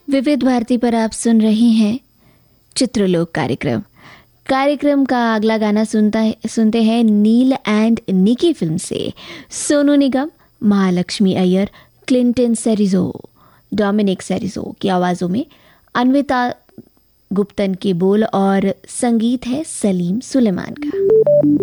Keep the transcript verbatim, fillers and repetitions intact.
विविध भारती पर आप सुन रहे हैं चित्रलोक कार्यक्रम। कार्यक्रम का अगला गाना सुनता है सुनते हैं नील एंड निकी फिल्म से सोनू निगम, महालक्ष्मी अय्यर, क्लिंटन सेरिजो, डोमिनिक सेरिजो की आवाज़ों में अन्विता गुप्तन के बोल और संगीत है सलीम सुलेमान का।